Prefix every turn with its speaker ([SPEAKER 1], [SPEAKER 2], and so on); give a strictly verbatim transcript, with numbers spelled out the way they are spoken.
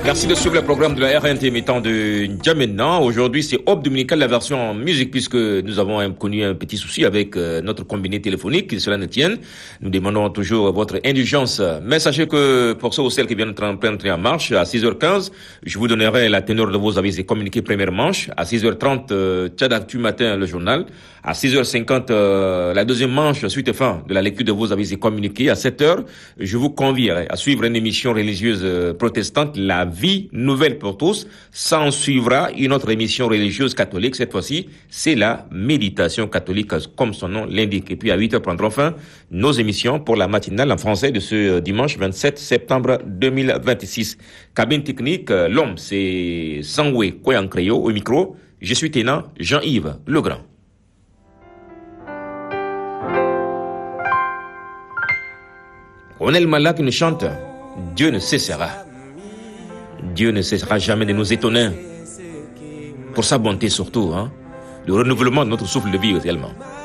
[SPEAKER 1] Merci de suivre le programme de la R N T émettant de N'Djamena. Aujourd'hui, c'est Aube Dominicale, la version en musique, puisque nous avons connu un petit souci avec euh, notre combiné téléphonique, que cela ne tienne. Nous demandons toujours votre indulgence. Mais sachez que pour ceux ou celles qui viennent entrer en marche, à six heures quinze, je vous donnerai la teneur de vos avis et communiqués première manche. À six heures trente, euh, Tchad Actu Matin, le journal. À six heures cinquante, euh, la deuxième manche, suite et fin de la lecture de vos avis et communiqués. À sept heures, je vous convierai à suivre une émission religieuse euh, protestante, La Vie nouvelle pour tous. S'en suivra une autre émission religieuse catholique. Cette fois-ci, c'est la méditation catholique, comme son nom l'indique. Et puis à huit heures prendront fin nos émissions pour la matinale en français de ce dimanche vingt-sept septembre deux mille vingt-six. Cabine technique, l'homme, c'est Sangwe Koyankreyo au micro. Je suis Ténan Jean-Yves Legrand. Onel Malak nous chante « Dieu ne cessera ». Dieu ne cessera jamais de nous étonner. Pour sa bonté surtout, hein. Le renouvellement de notre souffle de vie également.